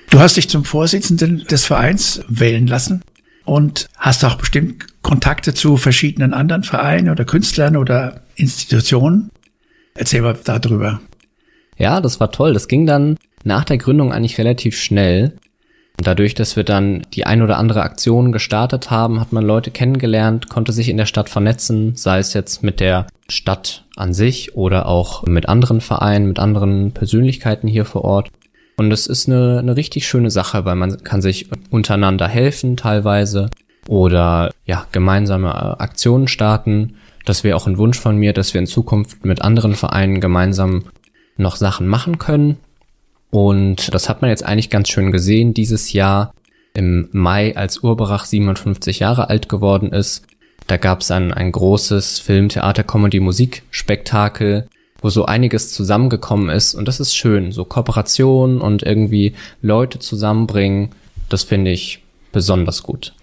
Du hast dich zum Vorsitzenden des Vereins wählen lassen und hast auch bestimmt Kontakte zu verschiedenen anderen Vereinen oder Künstlern oder Institutionen. Erzähl mal darüber. Ja, das war toll. Das ging dann nach der Gründung eigentlich relativ schnell. Und dadurch, dass wir dann die ein oder andere Aktion gestartet haben, hat man Leute kennengelernt, konnte sich in der Stadt vernetzen, sei es jetzt mit der Stadt an sich oder auch mit anderen Vereinen, mit anderen Persönlichkeiten hier vor Ort. Und es ist eine richtig schöne Sache, weil man kann sich untereinander helfen teilweise oder ja gemeinsame Aktionen starten. Das wäre auch ein Wunsch von mir, dass wir in Zukunft mit anderen Vereinen gemeinsam noch Sachen machen können. Und das hat man jetzt eigentlich ganz schön gesehen dieses Jahr im Mai, als Urberach 57 Jahre alt geworden ist. Da gab es ein großes Film-, Theater-, Comedy-, Musikspektakel, wo so einiges zusammengekommen ist. Und das ist schön, so Kooperation und irgendwie Leute zusammenbringen. Das finde ich besonders gut.